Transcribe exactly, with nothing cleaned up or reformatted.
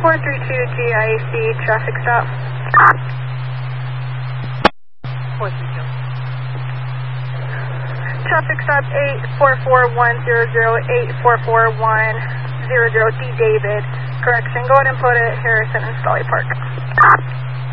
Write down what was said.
four three two G I A C, traffic stop. four three two. Traffic stop eight four four one zero zero, eight four four one zero zero, D David. Correction, go ahead and put it Harrison and Stolly Park.